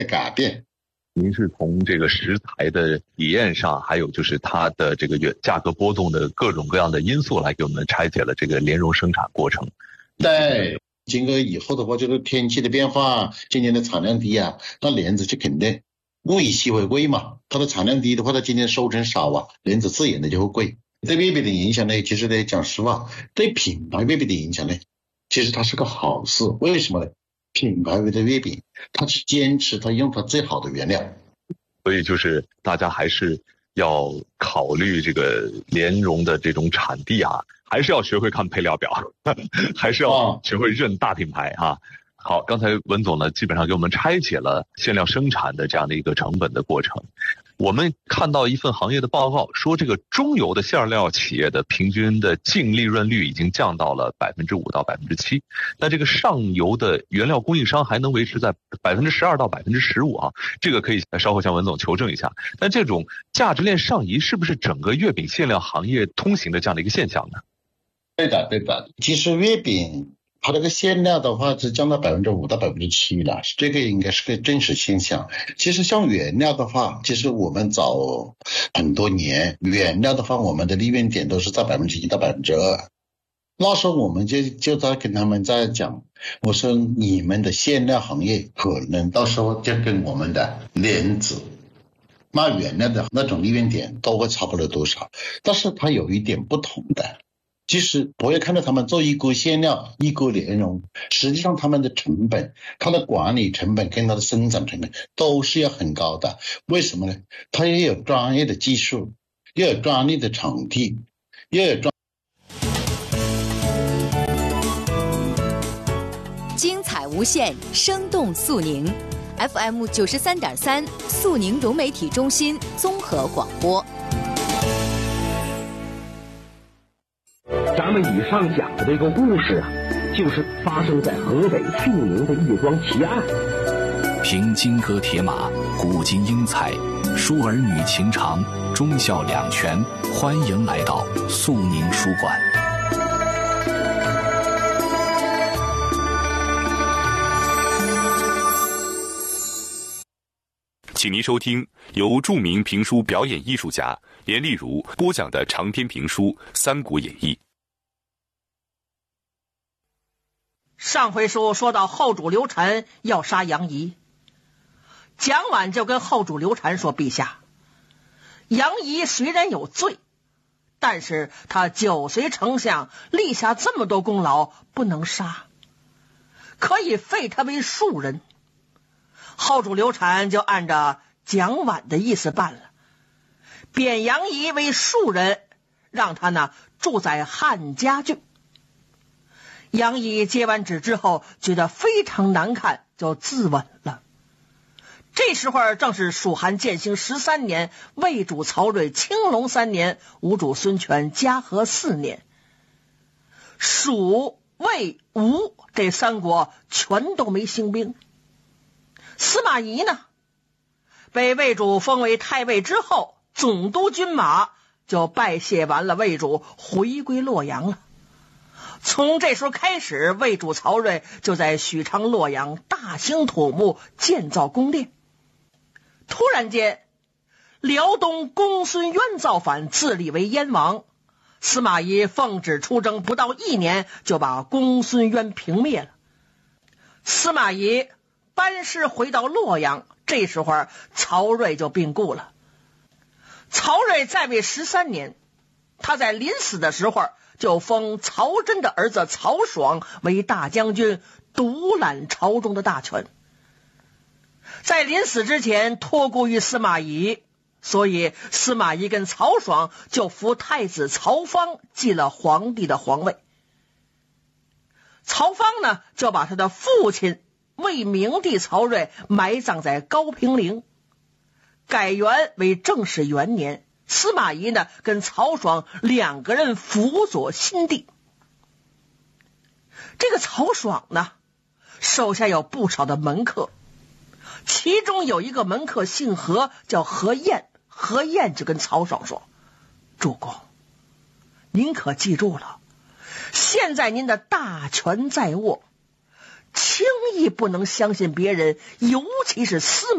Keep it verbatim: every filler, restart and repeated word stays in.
改变。 您是从这个食材的体验上，还有就是它的这个价格波动的各种各样的因素来给我们拆解了这个莲蓉生产过程。 对，经过以后的话，就是天气的变化，今年的产量低啊，那莲子就肯定物以稀为贵嘛。它的产量低的话，它今年收成少啊，莲子自然的就会贵。对月饼的影响呢，其实呢，讲实话，对品牌月饼的影响呢，其实它是个好事。为什么呢？品牌味的月饼，它是坚持它用它最好的原料。 所以就是大家还是要考虑这个莲蓉的这种产地啊，还是要学会看配料表，还是要学会认大品牌啊。好，刚才文总呢基本上给我们拆解了馅料生产的这样的一个成本的过程。我们看到一份行业的报告说，这个中游的馅料企业的平均的净利润率已经降到了百分之五到百分之七，那这个上游的原料供应商还能维持在百分之十二到百分之十五啊，这个可以稍后向文总求证一下。但这种价值链上移是不是整个月饼馅料行业通行的这样的一个现象呢？ 对的，对的。其实月饼它这个馅料的话是降到百分之五到百分之七了，这个应该是个真实现象。其实像原料的话，其实我们早很多年原料的话，我们的利润点都是在百分之一到百分之二。那时候我们就就在跟他们在讲，我说你们的馅料行业可能到时候就跟我们的莲子卖原料的那种利润点都会差不了多少，但是它有一点不同的。其实不要看到他们做一锅馅料一锅莲蓉，实际上他们的成本，它的管理成本跟它的生产成本都是要很高的。为什么呢？它也有专业的技术，也有专业的场地，也有专精彩无限，生动肃宁 F M 九十三点三，肃宁融媒体中心综合广播。 咱们以上讲的这个故事啊，就是发生在河北肃宁的一桩奇案。 凭金戈铁马，古今英才，书儿女情长，忠孝两全。欢迎来到肃宁书馆。 请您收听由著名评书表演艺术家阎丽如播讲的长篇评书《三国演义》。 上回书说到后主刘禅要杀杨仪，蒋琬就跟后主刘禅说：“陛下，杨仪虽然有罪，但是他九随丞相，立下这么多功劳，不能杀，可以废他为庶人。”后主刘禅就按照蒋琬的意思办了，贬杨仪为庶人，让他呢住在汉家郡。杨仪接完旨之后，觉得非常难看，就自刎了。这时候正是蜀汉建兴十三年，魏主曹睿青龙三年，吴主孙权嘉禾四年。蜀、魏、吴这三国全都没兴兵。司马懿呢，被魏主封为太尉之后，总督军马，就拜谢完了魏主，回归洛阳了。从这时候开始，魏主曹睿就在许昌、洛阳大兴土木，建造宫殿。突然间，辽东公孙渊造反，自立为燕王。司马懿奉旨出征，不到一年就把公孙渊平灭了。司马懿班师回到洛阳，这时候曹睿就病故了。曹睿在位十三年，他在临死的时候就封曹真的儿子曹爽为大将军，独揽朝中的大权。在临死之前托孤于司马懿，所以司马懿跟曹爽就扶太子曹芳继了皇帝的皇位。曹芳呢，就把他的父亲魏明帝曹睿埋葬在高平陵，改元为正始元年。司马懿呢，跟曹爽两个人辅佐新帝。这个曹爽呢，手下有不少的门客，其中有一个门客姓何，叫何晏。何晏就跟曹爽说：“主公，您可记住了，现在您的大权在握，轻易不能相信别人，尤其是司马